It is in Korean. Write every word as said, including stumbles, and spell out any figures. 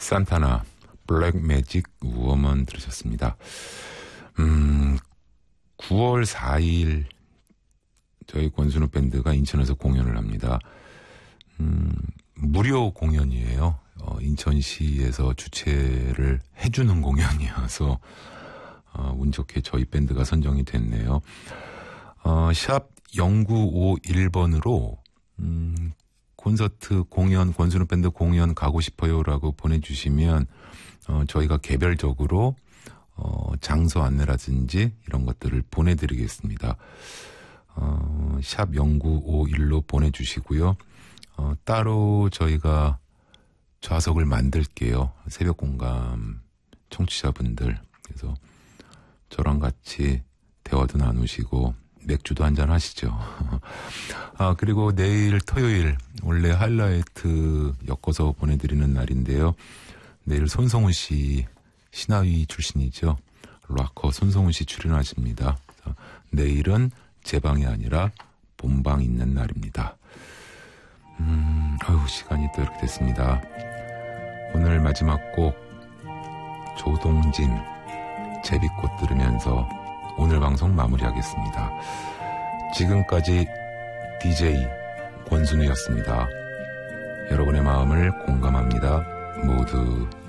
산타나 블랙 매직 우먼 들으셨습니다. 음, 구월 사일 저희 권순우 밴드가 인천에서 공연을 합니다. 음, 무료 공연이에요. 어, 인천시에서 주최를 해주는 공연이어서 어, 운 좋게 저희 밴드가 선정이 됐네요. 어, 샵 영구오일 번으로 음, 콘서트 공연, 권순우 밴드 공연 가고 싶어요라고 보내주시면 어, 저희가 개별적으로 어, 장소 안내라든지 이런 것들을 보내드리겠습니다. 어, 샵 영구오일로 보내주시고요. 어, 따로 저희가 좌석을 만들게요. 새벽 공감 청취자분들. 그래서 저랑 같이 대화도 나누시고 맥주도 한잔 하시죠. 아, 그리고 내일 토요일 원래 하이라이트 엮어서 보내드리는 날인데요. 내일 손성훈 씨 신하위 출신이죠. 락커 손성훈 씨 출연하십니다. 내일은 제 방이 아니라 본방 있는 날입니다. 음, 아유, 시간이 또 이렇게 됐습니다. 오늘 마지막 곡 조동진 제비꽃 들으면서 오늘 방송 마무리하겠습니다. 지금까지 디제이 권순우였습니다. 여러분의 마음을 공감합니다. 모두